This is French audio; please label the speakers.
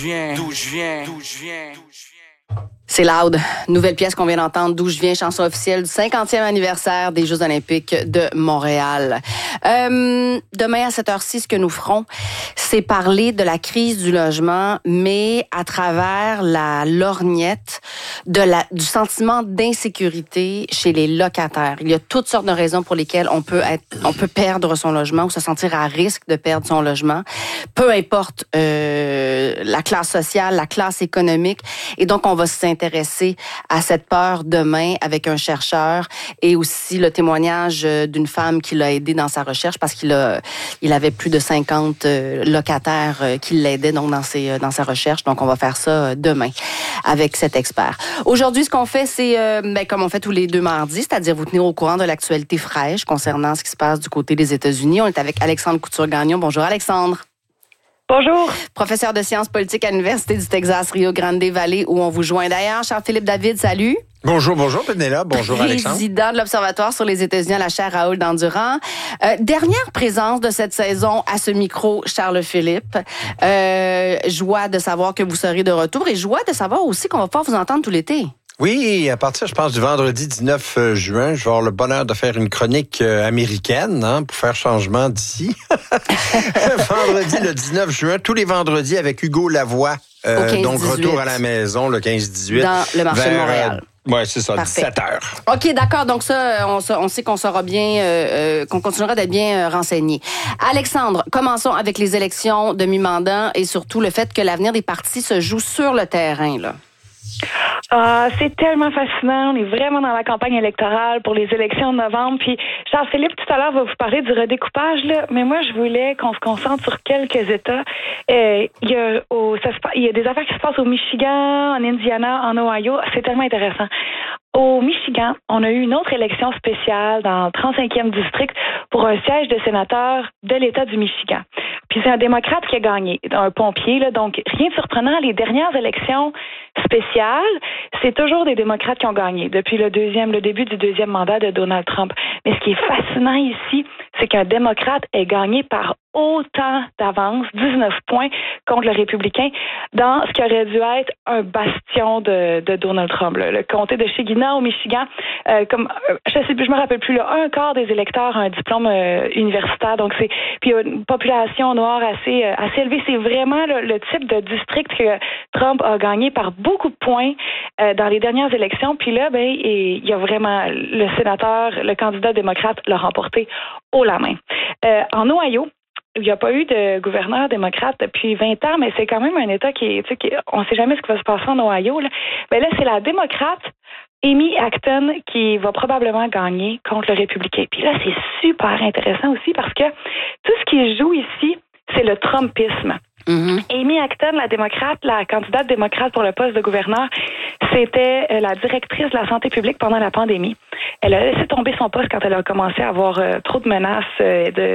Speaker 1: C'est Loud, nouvelle pièce qu'on vient d'entendre, D'où je viens, chanson officielle du 50e anniversaire des Jeux olympiques de Montréal. Demain à cette heure-ci, ce que nous ferons, c'est parler de la crise du logement, mais à travers la lorgnette du sentiment d'insécurité chez les locataires. Il y a toutes sortes de raisons pour lesquelles on peut perdre son logement ou se sentir à risque de perdre son logement, peu importe la classe sociale, la classe économique. Et donc, on va s'intéresser à cette peur demain avec un chercheur et aussi le témoignage d'une femme qui l'a aidé dans sa recherche parce qu'il avait plus de 50 locataires qui l'aidaient donc dans sa recherche. Donc, on va faire ça demain avec cet expert. Aujourd'hui, ce qu'on fait, c'est comme on fait tous les deux mardis, c'est-à-dire vous tenir au courant de l'actualité fraîche concernant ce qui se passe du côté des États-Unis. On est avec Alexandre Couture-Gagnon. Bonjour, Alexandre.
Speaker 2: Bonjour.
Speaker 1: Professeur de sciences politiques à l'Université du Texas, Rio Grande Valley, où on vous joint d'ailleurs. Charles-Philippe David, salut.
Speaker 3: Bonjour, Pénélope. Bonjour, Alexandre.
Speaker 1: Président de l'Observatoire sur les États-Unis à la chaire Raoul Dandurand. Dernière présence de cette saison à ce micro, Charles-Philippe. Joie de savoir que vous serez de retour et joie de savoir aussi qu'on va pouvoir vous entendre tout l'été.
Speaker 3: Oui, à partir, je pense, du vendredi 19 juin, je vais avoir le bonheur de faire une chronique américaine pour faire changement d'ici. Vendredi, le 19 juin, tous les vendredis avec Hugo Lavoie. Donc, retour à la maison, le 15-18.
Speaker 1: Dans le marché de Montréal.
Speaker 3: Oui, c'est ça,
Speaker 1: Parfait.
Speaker 3: 17 heures.
Speaker 1: OK, d'accord. Donc ça, on sait qu'on sera bien, qu'on continuera d'être bien renseigné. Alexandre, commençons avec les élections de mi-mandat et surtout le fait que l'avenir des partis se joue sur le terrain, là.
Speaker 2: C'est tellement fascinant. On est vraiment dans la campagne électorale pour les élections de novembre. Puis Charles-Philippe, tout à l'heure, va vous parler du redécoupage, là. Mais moi, je voulais qu'on se concentre sur quelques États. Il y a des affaires qui se passent au Michigan, en Indiana, en Ohio. C'est tellement intéressant. Au Michigan, on a eu une autre élection spéciale dans le 35e district pour un siège de sénateur de l'État du Michigan. Puis c'est un démocrate qui a gagné, un pompier, là, donc rien de surprenant. Les dernières élections spéciales, c'est toujours des démocrates qui ont gagné depuis le début du deuxième mandat de Donald Trump. Mais ce qui est fascinant ici, c'est qu'un démocrate ait gagné par autant d'avance, 19 points contre le républicain, dans ce qui aurait dû être un bastion de Donald Trump. Là. Le comté de Shegina au Michigan, je me rappelle plus, là, un quart des électeurs a un diplôme universitaire, donc puis il y a une population noire assez élevée. C'est vraiment le type de district que Trump a gagné par beaucoup de points dans les dernières élections. Puis là, il y a vraiment le sénateur, le candidat démocrate l'a remporté haut la main. En Ohio, il n'y a pas eu de gouverneur démocrate depuis 20 ans, mais c'est quand même un État on ne sait jamais ce qui va se passer en Ohio. Là, c'est la démocrate Amy Acton qui va probablement gagner contre le républicain. Puis là, c'est super intéressant aussi parce que tout ce qui joue ici, c'est le Trumpisme. Mm-hmm. Amy Acton, la candidate démocrate pour le poste de gouverneur, c'était la directrice de la santé publique pendant la pandémie. Elle a laissé tomber son poste quand elle a commencé à avoir trop de menaces